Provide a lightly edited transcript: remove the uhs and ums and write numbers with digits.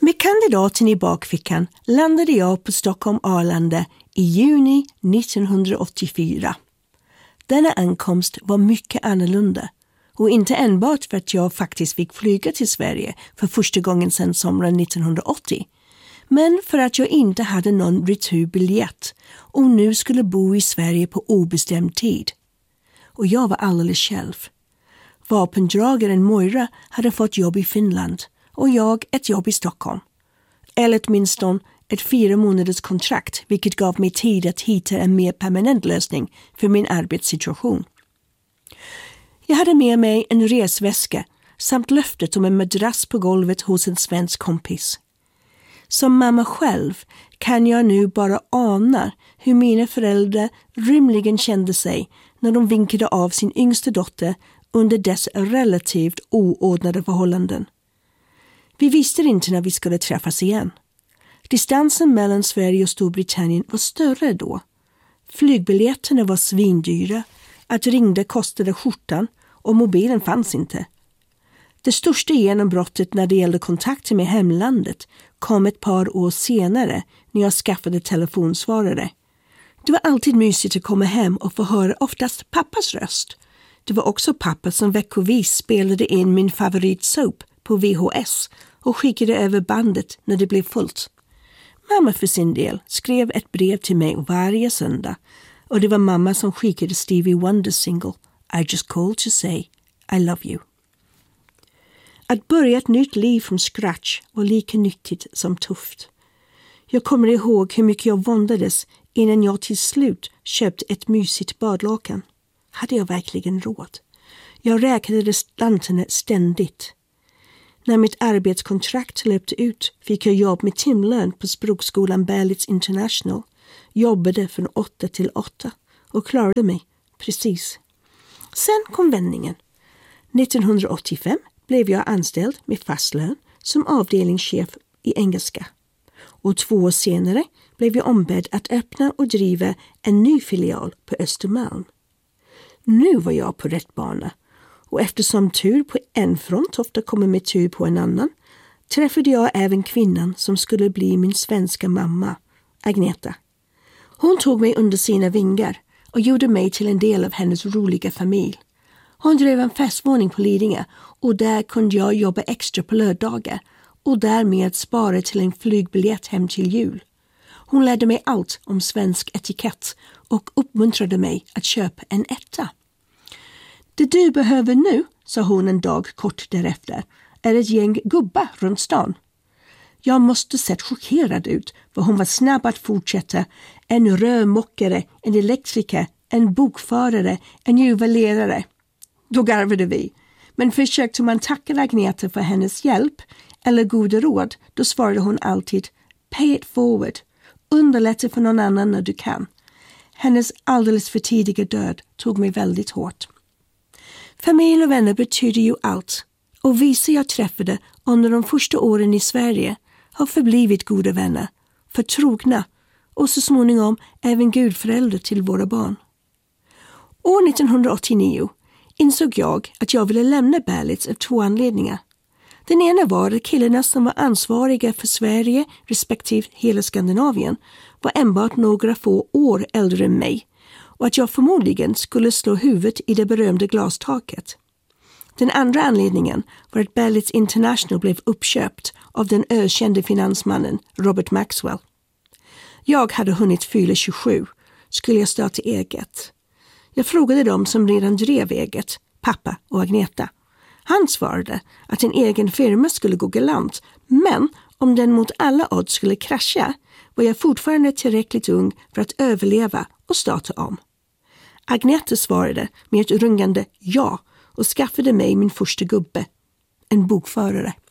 Med kandidaten i bakfickan landade jag på Stockholm Arlanda i juni 1984. Denna ankomst var mycket annorlunda. Och inte enbart för att jag faktiskt fick flyga till Sverige för första gången sedan sommaren 1980. Men för att jag inte hade någon returbiljett och nu skulle bo i Sverige på obestämd tid. Och jag var alldeles själv. Vapendragaren Moira hade fått jobb i Finland och jag ett jobb i Stockholm. Eller åtminstone ett 4 månaders kontrakt, vilket gav mig tid att hitta en mer permanent lösning för min arbetssituation. Jag hade med mig en resväska samt löftet om en madrass på golvet hos en svensk kompis. Som mamma själv kan jag nu bara ana hur mina föräldrar rimligen kände sig när de vinkade av sin yngsta dotter under dess relativt oordnade förhållanden. Vi visste inte när vi skulle träffas igen. Distansen mellan Sverige och Storbritannien var större då. Flygbiljetterna var svindyra, att ringa kostade skjortan och mobilen fanns inte. Det största genombrottet när det gällde kontakter med hemlandet kom ett par år senare när jag skaffade telefonsvarare. Det var alltid mysigt att komma hem och få höra oftast pappas röst. Det var också pappa som veckovis spelade in min favoritsoap på VHS och skickade över bandet när det blev fullt. Mamma för sin del skrev ett brev till mig varje söndag och det var mamma som skickade Stevie Wonders single I just called to say I love you. Att börja ett nytt liv från scratch var lika nyttigt som tufft. Jag kommer ihåg hur mycket jag våndades innan jag till slut köpte ett mysigt badlakan. Hade jag verkligen råd? Jag räknade slantarna ständigt. När mitt arbetskontrakt löpte ut fick jag jobb med timlön på språkskolan Berlitz International. Jobbade från 8 till 8 och klarade mig precis. Sen kom vändningen. 1985 blev jag anställd med fast lön som avdelningschef i engelska. Och 2 år senare blev jag ombedd att öppna och driva en ny filial på Östermalm. Nu var jag på rätt bana. Och eftersom tur på en front ofta kommer med tur på en annan, träffade jag även kvinnan som skulle bli min svenska mamma, Agneta. Hon tog mig under sina vingar och gjorde mig till en del av hennes roliga familj. Hon drev en festvåning på Lidingö och där kunde jag jobba extra på lördagar och därmed spara till en flygbiljett hem till jul. Hon lärde mig allt om svensk etikett och uppmuntrade mig att köpa en etta. Det du behöver nu, sa hon en dag kort därefter, är ett gäng gubbar runt stan. Jag måste sett chockerad ut, för hon var snabb att fortsätta. En rörmokare, en elektriker, en bokförare, en juvelerare. Då garvade vi. Men försökte man tacka Agneta för hennes hjälp eller goda råd, då svarade hon alltid pay it forward. Underlätta för någon annan när du kan. Hennes alldeles för tidiga död tog mig väldigt hårt. Familj och vänner betyder ju allt. Och vissa jag träffade under de första åren i Sverige har förblivit goda vänner, förtrogna och så småningom även gudföräldrar till våra barn. År 1989 insåg jag att jag ville lämna Berlitz av 2 anledningar. Den ena var att killarna som var ansvariga för Sverige respektive hela Skandinavien var enbart några få år äldre än mig och att jag förmodligen skulle slå huvudet i det berömda glastaket. Den andra anledningen var att Berlitz International blev uppköpt av den ökände finansmannen Robert Maxwell. Jag hade hunnit fylla 27. Skulle jag starta eget? Jag frågade dem som redan drev eget, pappa och Agneta. Han svarade att en egen firma skulle gå galant, men om den mot alla odds skulle krascha var jag fortfarande tillräckligt ung för att överleva och starta om. Agneta svarade med ett rungande ja och skaffade mig min första gubbe, en bokförare.